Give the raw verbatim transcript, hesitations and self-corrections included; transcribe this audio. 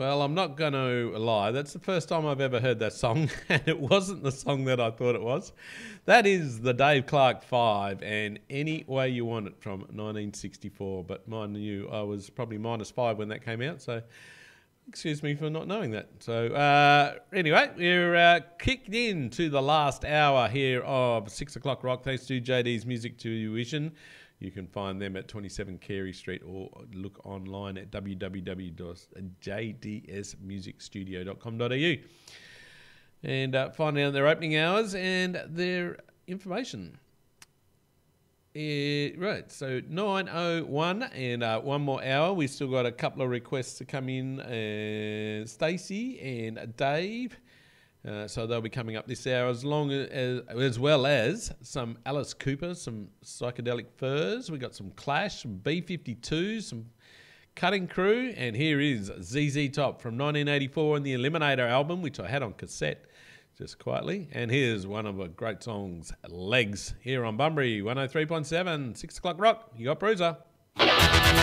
Well, I'm not going to lie. That's the first time I've ever heard that song, and it wasn't the song that I thought it was. That is the Dave Clark Five, and Any Way You Want It from nineteen sixty-four. But mind you, I was probably minus five when that came out, so excuse me for not knowing that. So uh, anyway, we're uh, kicked in to the last hour here of Six O'Clock Rock, thanks to J D's Music Tuition. You can find them at twenty-seven Carey Street or look online at w w w dot j d s music studio dot com dot a u and uh, find out their opening hours and their information. Uh, right, so nine oh one and uh, one more hour. We've still got a couple of requests to come in. Uh, Stacey and Dave. Uh, so they'll be coming up this hour, as long as, as well as some Alice Cooper, some Psychedelic Furs. We got some Clash, some B fifty-twos, some Cutting Crew, and here is Z Z Top from nineteen eighty-four and the Eliminator album, which I had on cassette just quietly. And here's one of the great songs, Legs, here on Bunbury one oh three point seven, Six O'Clock Rock. You got Bruiser.